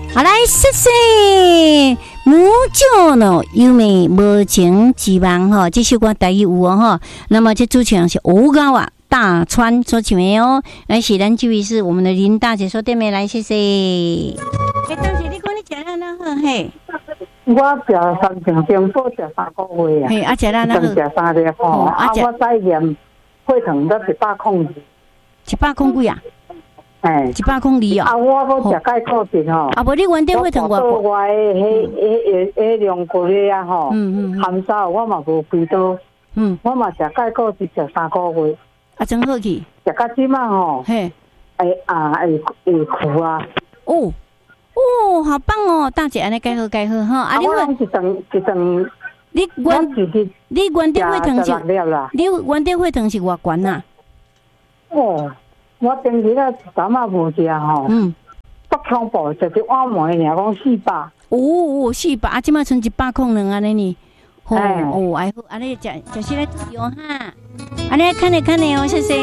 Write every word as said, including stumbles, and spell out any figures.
好来，谢谢母舅呢，优美无情之望哈，这首歌台语有哦哈。那么这主唱是欧高啊。大川所唱的哦，来，是咱这位是我们的林大姐说对面来，谢谢。哎，大姐，你讲你吃了那好嘿？ 我食三成中补食三个月啊。 嘿，啊吃了那好。 食三粒吼，啊我再验血糖得一百控制。 一百控几啊？ 哎， 一百控二哦。 啊，我搁食钙固定吼。 啊，无你原点血糖偌高？我的迄迄迄量过咧啊吼。嗯嗯。含沙我嘛无肥到。嗯。我嘛食钙固定食三个月。 啊，真好去！ 食到即嘛吼，嘿，会啊会会苦啊！ 哦哦，好棒哦，大姐安尼介好介好哈！ 啊，你我一顿一顿， 你原你原点血糖是，你原点血糖是偌悬呐？ 哦，我顶日啊昨晚无食吼，嗯，北恐怖食一碗糜尔，讲四百。 哦，四百啊，即马剩一百控两安尼呢？哦哦，哎好，安尼食食起来注意哦哈！安尼看你看你哦，谢谢。